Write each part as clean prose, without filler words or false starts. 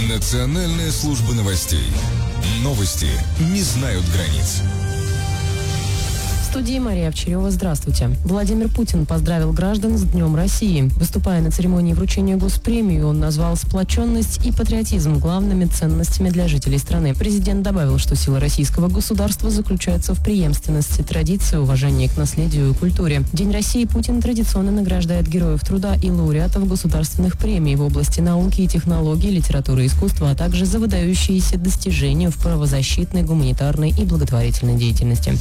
Национальная служба новостей. Новости не знают границ. В студии Мария Овчарева. Здравствуйте. Владимир Путин поздравил граждан с Днем России. Выступая на церемонии вручения госпремии, он назвал сплоченность и патриотизм главными ценностями для жителей страны. Президент добавил, что сила российского государства заключается в преемственности традиции, уважении к наследию и культуре. В День России Путин традиционно награждает героев труда и лауреатов государственных премий в области науки и технологий, литературы и искусства, а также за выдающиеся достижения в правозащитной, гуманитарной и благотворительной деятельности.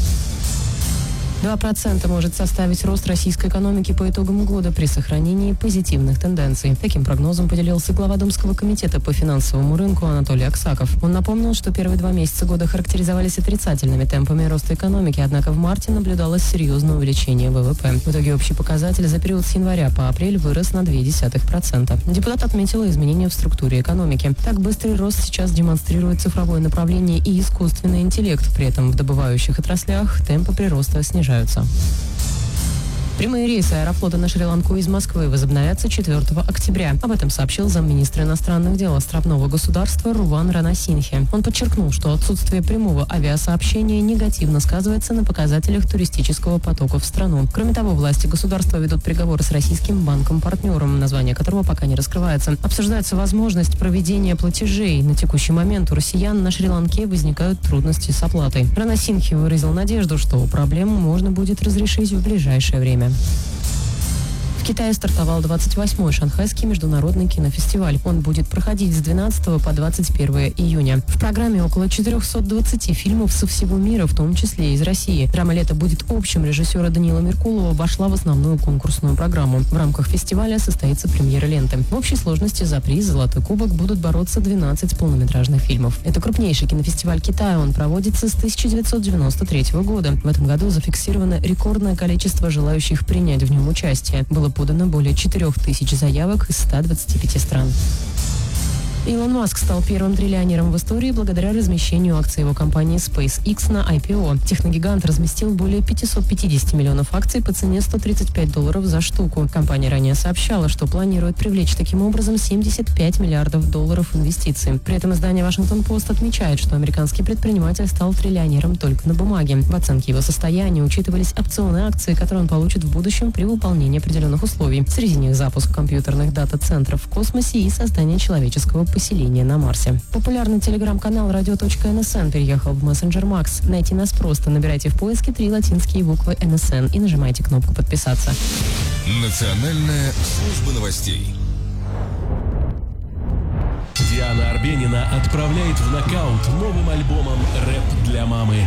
2% может составить рост российской экономики по итогам года при сохранении позитивных тенденций. Таким прогнозом поделился глава Думского комитета по финансовому рынку Анатолий Аксаков. Он напомнил, что первые 2 месяца года характеризовались отрицательными темпами роста экономики, однако в марте наблюдалось серьезное увеличение ВВП. В итоге общий показатель за период с января по апрель вырос на 0,2%. Депутат отметил изменения в структуре экономики. Так быстрый рост сейчас демонстрирует цифровое направление и искусственный интеллект. При этом в добывающих отраслях темпы прироста снижаются. Прямые рейсы Аэрофлота на Шри-Ланку из Москвы возобновятся 4 октября. Об этом сообщил замминистра иностранных дел островного государства Руван Ранасинхе. Он подчеркнул, что отсутствие прямого авиасообщения негативно сказывается на показателях туристического потока в страну. Кроме того, власти государства ведут переговоры с российским банком-партнером, название которого пока не раскрывается. Обсуждается возможность проведения платежей. На текущий момент у россиян на Шри-Ланке возникают трудности с оплатой. Ранасинхе выразил надежду, что проблему можно будет разрешить в ближайшее время. В Китае стартовал 28-й Шанхайский международный кинофестиваль. Он будет проходить с 12 по 21 июня. В программе около 420 фильмов со всего мира, в том числе из России. Драма «Лето» будет общим. Режиссера Даниила Меркулова вошла в основную конкурсную программу. В рамках фестиваля состоится премьера ленты. В общей сложности за приз «Золотой кубок» будут бороться 12 полнометражных фильмов. Это крупнейший кинофестиваль Китая. Он проводится с 1993 года. В этом году зафиксировано рекордное количество желающих принять в нем участие. Было подано более 4000 заявок из 125 стран. Илон Маск стал первым триллионером в истории благодаря размещению акций его компании SpaceX на IPO. Техногигант разместил более 550 миллионов акций по цене $135 за штуку. Компания ранее сообщала, что планирует привлечь таким образом $75 миллиардов инвестиций. При этом издание Washington-Post отмечает, что американский предприниматель стал триллионером только на бумаге. В оценке его состояния учитывались опционные акции, которые он получит в будущем при выполнении определенных условий. Среди них запуск компьютерных дата-центров в космосе и создание человеческого поселения на Марсе. Популярный телеграм-канал radio.nsn переехал в мессенджер Макс. Найти нас просто. Набирайте в поиске 3 латинские буквы NSN и нажимайте кнопку «Подписаться». Национальная служба новостей. Диана Арбенина отправляет в нокаут новым альбомом «Рэп для мамы».